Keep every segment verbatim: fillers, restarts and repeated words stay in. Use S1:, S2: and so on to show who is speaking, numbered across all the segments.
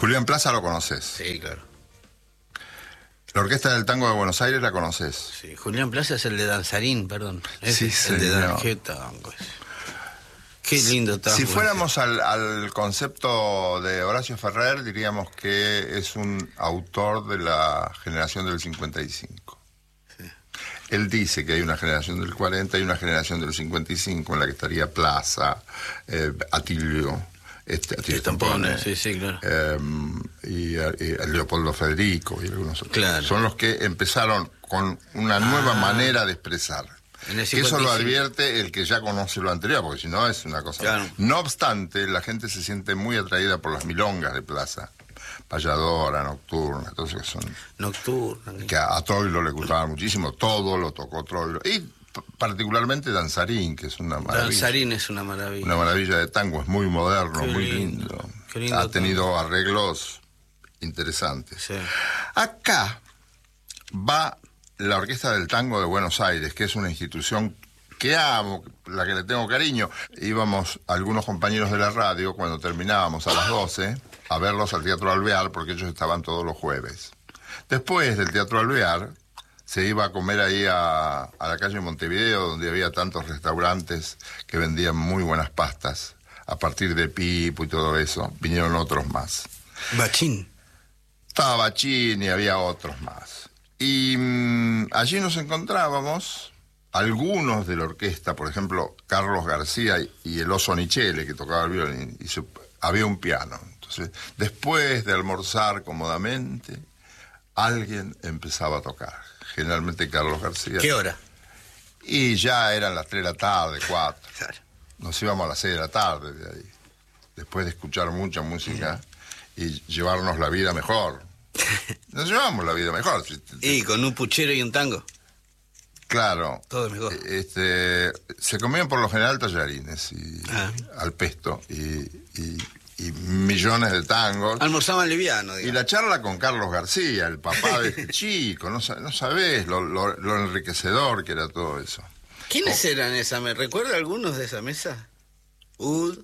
S1: Julián Plaza lo conoces.
S2: Sí, claro.
S1: La Orquesta del Tango de Buenos Aires la conoces.
S2: Sí, Julián Plaza es el de Danzarín, perdón.
S1: Sí,
S2: es el de
S1: señor.
S2: Dan... Qué tango ese. Qué lindo tango.
S1: Si fuéramos al, al concepto de Horacio Ferrer, diríamos que es un autor de la generación del cincuenta y cinco. Sí. Él dice que hay una generación del cuarenta y una generación del cincuenta y cinco en la que estaría Plaza, eh, Atilio, este, Atilio Stampone,
S2: sí, sí, claro.
S1: eh, y, y Leopoldo Federico y algunos otros.
S2: Claro.
S1: Son los que empezaron con una nueva ah. manera de expresar. Eso lo advierte el que ya conoce lo anterior, porque si no es una cosa...
S2: Claro.
S1: No obstante, la gente se siente muy atraída por las milongas de Plaza. Payadora, Nocturna, entonces que son...
S2: Nocturna.
S1: Que a, a Troilo le gustaba muchísimo, todo lo tocó Troilo. Y particularmente Danzarín, que es una maravilla.
S2: Danzarín es una maravilla.
S1: Una maravilla de tango, es muy moderno,
S2: Qué
S1: muy
S2: lindo.
S1: lindo.
S2: Qué lindo
S1: ha tenido
S2: tango.
S1: arreglos interesantes.
S2: Sí.
S1: Acá va... la Orquesta del Tango de Buenos Aires, que es una institución que amo, la que le tengo cariño. Íbamos algunos compañeros de la radio, cuando terminábamos a las doce, a verlos al Teatro Alvear, porque ellos estaban todos los jueves. Después del Teatro Alvear, se iba a comer ahí a, a la calle Montevideo, donde había tantos restaurantes que vendían muy buenas pastas. A partir de Pipo y todo eso, vinieron otros más.
S2: Bachín.
S1: Estaba Bachín y había otros más. Y mmm, allí nos encontrábamos algunos de la orquesta, por ejemplo, Carlos García y, y el Oso Nichele, que tocaba el violín, y se, había un piano. Entonces, después de almorzar cómodamente, alguien empezaba a tocar. Generalmente Carlos García.
S2: ¿Qué hora?
S1: Y ya eran las tres de la tarde, cuatro.
S2: Claro.
S1: Nos íbamos a las seis de la tarde de ahí, después de escuchar mucha música y llevarnos la vida mejor. Nos llevamos la vida mejor.
S2: Y con un puchero y un tango.
S1: Claro.
S2: Todo mejor.
S1: Este, se comían por lo general tallarines y
S2: ah.
S1: al pesto y, y, y millones de tangos.
S2: Almorzaban liviano, digamos.
S1: Y la charla con Carlos García, el papá de este chico, no, no sabés lo, lo, lo enriquecedor que era todo eso.
S2: ¿Quiénes
S1: oh.
S2: eran esa mesa? ¿Recuerda algunos de esa mesa? Ud.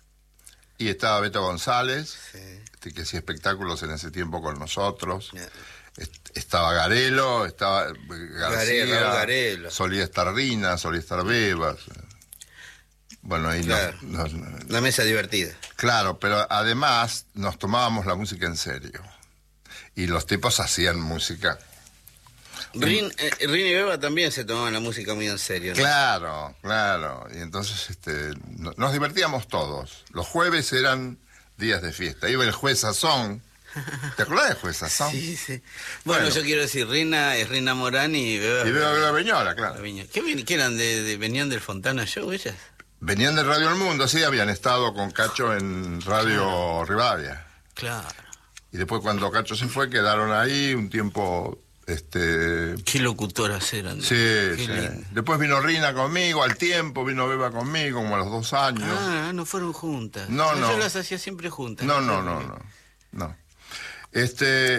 S1: Y estaba Beto González.
S2: Sí.
S1: Que hacía espectáculos en ese tiempo con nosotros.
S2: Yeah.
S1: Estaba Garelo, estaba García,
S2: Garelo, Garelo.
S1: solía estar Rina, solía estar Bebas. Bueno, ahí
S2: claro.
S1: nos, nos,
S2: una mesa divertida.
S1: Claro, pero además nos tomábamos la música en serio. Y los tipos hacían música.
S2: Rin, eh, Rin y Beba también se tomaban la música muy en serio, ¿no?
S1: Claro, claro. Y entonces este, nos divertíamos todos. Los jueves eran días de fiesta. Iba el juez Sazón. ¿Te acuerdas del juez Sazón?
S2: Sí, sí. Bueno, bueno, yo quiero decir, Rina es Rina Morán y Beba.
S1: Y Beba Beba Beñola, claro.
S2: ¿Qué, ¿Qué eran? De, de, ¿Venían del Fontana Show ellas?
S1: Venían de Radio El Mundo, sí, habían estado con Cacho en Radio claro. Rivadavia.
S2: Claro.
S1: Y después cuando Cacho se fue, quedaron ahí un tiempo... Este...
S2: Qué locutoras eran.
S1: Sí, sí. Después vino Rina conmigo, al tiempo vino Beba conmigo, como a los dos años.
S2: Ah, no fueron juntas.
S1: No, no.
S2: Yo las hacía siempre juntas.
S1: No, no, no, no. no. Este...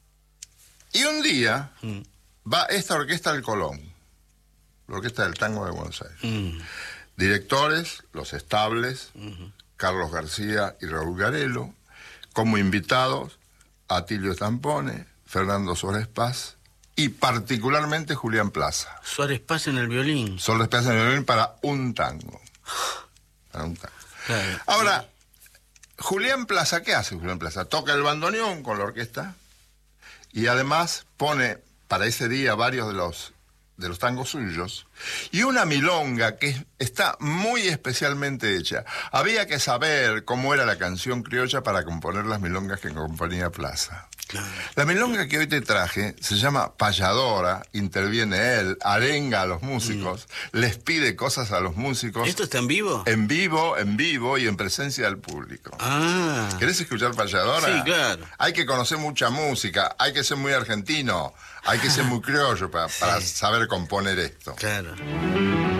S1: Y un día mm. va esta orquesta del Colón, la Orquesta del Tango de Buenos Aires. Mm. Directores, los estables, mm-hmm. Carlos García y Raúl Garelo, como invitados, Atilio Stampone, Fernando Suárez Paz y particularmente Julián Plaza.
S2: Suárez Paz en el violín.
S1: Suárez Paz en el violín para un tango. Para un tango.
S2: Claro.
S1: Ahora, Julián Plaza, ¿qué hace Julián Plaza? Toca el bandoneón con la orquesta y además pone para ese día varios de los, de los tangos suyos y una milonga que está muy especialmente hecha. Había que saber cómo era la canción criolla para componer las milongas que componía Plaza.
S2: Claro.
S1: La milonga que hoy te traje se llama Payadora, interviene él, arenga a los músicos, mm. les pide cosas a los músicos.
S2: ¿Esto está en vivo?
S1: En vivo, en vivo y en presencia del público.
S2: Ah.
S1: ¿Querés escuchar Payadora?
S2: Sí, claro.
S1: Hay que conocer mucha música, hay que ser muy argentino, hay que ser muy criollo para, sí. para saber componer esto.
S2: Claro.